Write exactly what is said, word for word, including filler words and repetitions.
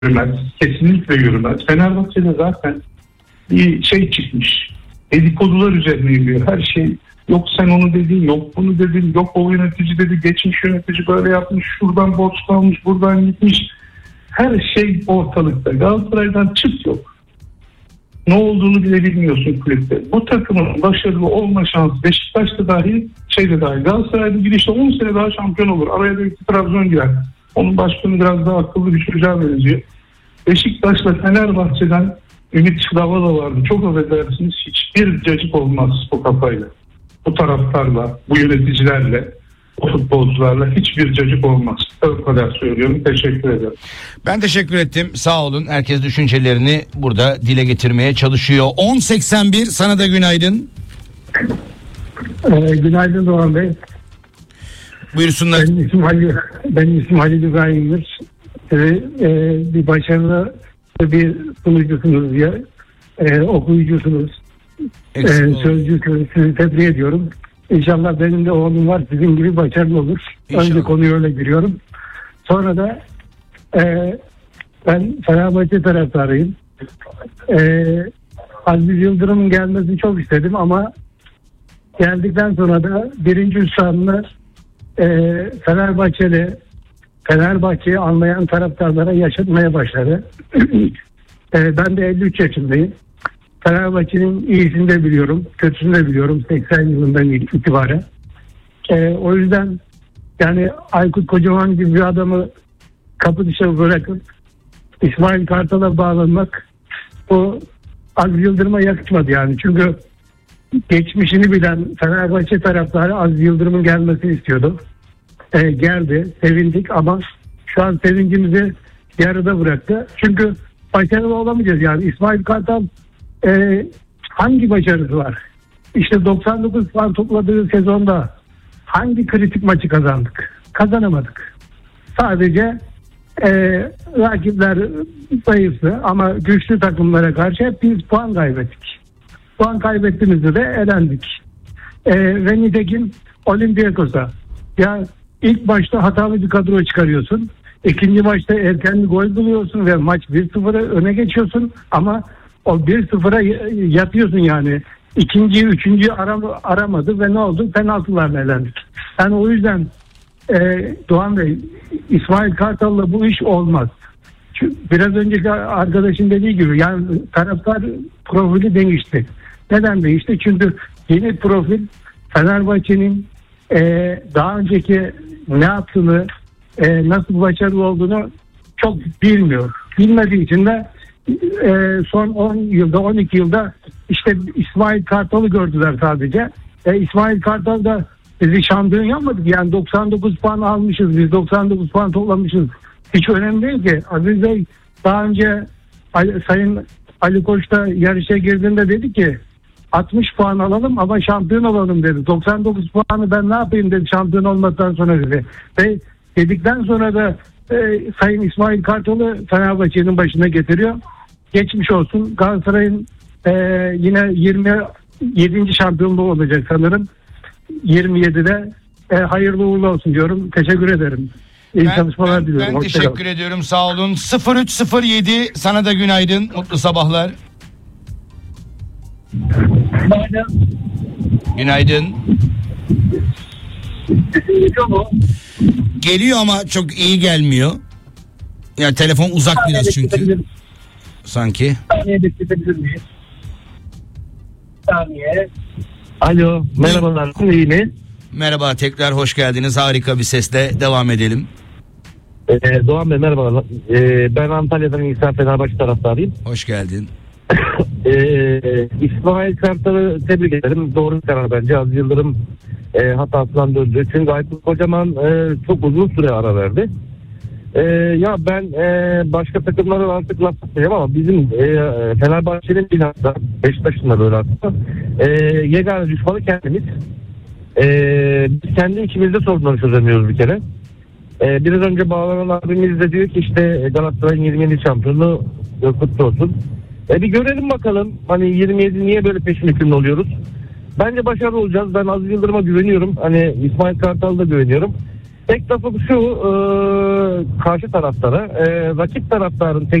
yürümez. Kesinlikle yürümez. Fenerbahçe'de zaten bir şey çıkmış. Dedikodular üzerine yürüyor. Her şey yok sen onu dedin, yok bunu dedin, yok o yönetici dedi, geçmiş yönetici böyle yapmış, şuradan borç kalmış, buradan gitmiş. Her şey ortalıkta. Galatasaray'dan çıt yok. Ne olduğunu bile bilmiyorsun kulüpte. Bu takımın başarılı olma şansı Beşiktaş'ta dahi şeyde dahi Galatasaray'da girişte on sene daha şampiyon olur. Araya da iki Trabzon girer. Onun başkanı biraz daha akıllı bir çocuğa benziyor. Beşiktaş'la Fenerbahçe'den Ümit Şıdava vardı. Çok affedersiniz, hiçbir cacık olmaz o kafayla. Bu taraftarla, bu yöneticilerle, o futbolcularla hiçbir cacık olmaz. O kadar söylüyorum. Teşekkür ederim. Ben teşekkür ettim. Sağ olun. Herkes düşüncelerini burada dile getirmeye çalışıyor. on seksen bir sana da günaydın. Ee, günaydın Doğan Bey. Buyursunlar. Benim ismim Halil, benim ismim Halil İbrahim'dir. Ee, e, bir başarılı bir sunucusunuz ya, e, okuyucusunuz, e, sözcüsünüz. Sizi tebrik ediyorum. İnşallah benim de oğlum var, sizin gibi başarılı olur. İnşallah. Önce konuya öyle giriyorum. Sonra da e, ben Fenerbahçe taraftarıyım. E, Aziz Yıldırım'ın gelmesini çok istedim ama geldikten sonra da birinci üstadını e, Fenerbahçeli Fenerbahçe'yi anlayan taraftarlara yaşatmaya başladı. e, ben de elli üç yaşındayım. Fenerbahçe'nin iyisini de biliyorum, kötüsünü de biliyorum seksen yılından itibaren. E, o yüzden yani Aykut Kocaman gibi bir adamı kapı dışarı bırakıp İsmail Kartal'a bağlanmak o Aziz Yıldırım'a yakışmadı yani. Çünkü geçmişini bilen Fenerbahçe taraftarı Aziz Yıldırım'ın gelmesini istiyordu. E, geldi, sevindik ama şu an sevincimizi yarıda bıraktı. Çünkü başarılı olamayacağız yani. İsmail Kartal e, hangi başarısı var? İşte doksan dokuz puan topladığı sezonda hangi kritik maçı kazandık? Kazanamadık. Sadece e, rakipler zayıftı ama güçlü takımlara karşı hep biz puan kaybettik. Puan kaybettiğimizde de elendik. E, ve nitekim Olympiakos'a ya ilk başta hatalı bir kadro çıkarıyorsun. İkinci maçta erken bir gol buluyorsun ve maç bir sıfıra öne geçiyorsun ama o bir sıfıra yatıyorsun yani. İkinciyi, üçüncüyü aram, aramadı ve ne oldu? Penaltılarla elendik. Yani o yüzden e, Doğan Bey, İsmail Kartal'la bu iş olmaz. Çünkü biraz önceki arkadaşın dediği gibi yani taraftar profili değişti. Neden değişti? Çünkü yeni profil Fenerbahçe'nin e, daha önceki ne yaptığını, e, nasıl başarılı olduğunu çok bilmiyor. Bilmediği için de e, son on yılda, on iki yılda işte İsmail Kartal'ı gördüler sadece. E, İsmail Kartal da bizi şampiyon yapmadık. Yani doksan dokuz puan almışız. Biz doksan dokuz puan toplamışız. Hiç önemli değil ki. Aziz Bey daha önce Ali, Sayın Ali Koç da yarışa girdiğinde dedi ki altmış puan alalım ama şampiyon olalım dedi. doksan dokuz puanı ben ne yapayım dedi şampiyon olmadan sonra dedi. Ve dedikten sonra da e, Sayın İsmail Kartal'ı Fenerbahçe'nin başına getiriyor. Geçmiş olsun. Galatasaray'ın e, yine yirmi yedinci şampiyonluğu olacak sanırım. yirmi yedide e, hayırlı uğurlu olsun diyorum. Teşekkür ederim. İyi ben, çalışmalar ben, diliyorum. Ben teşekkür kalın. ediyorum. Sağ olun. sıfır üç sıfır yedi sana da günaydın. Mutlu sabahlar. Günaydın. Günaydın. Geliyor ama çok iyi gelmiyor. Ya yani telefon uzak biraz çünkü. Sanki. Saniye bekletebilir miyiz? Saniye. Alo. Merhabalar. İyi mi? Merhaba, tekrar hoş geldiniz. Harika bir sesle devam edelim. Ee, Doğan Bey merhabalar. Ee, ben Antalya'dan İhsan Fenerbahçe taraftarıyım. Hoş geldin. ee, İsmail Kartal'ı tebrik ederim. Doğru bir karar bence. Aziz Yıldırım e, hatasından döndü. Çünkü Aykut Kocaman e, çok uzun süre ara verdi. E, ya ben e, başka takımlara artık laf atmayacağım ama bizim e, Fenerbahçe'nin bilhassa Beşiktaş'ın da böyle aslında e, yegane düşmanı kendimiz. E, biz kendi içimizde sorunları çözemiyoruz bir kere. E, biraz önce bağlanan abimiz de diyor ki işte Galatasaray'ın yirmi yedi şampiyonluğu kutlu olsun. E, bir görelim bakalım hani yirmi yedi niye böyle peşin hükümlü oluyoruz. Bence başarılı olacağız. Ben Aziz Yıldırım'a güveniyorum. Hani İsmail Kartal'a da güveniyorum. tek lafım şu, e, karşı taraftara, e, rakip taraftarın tek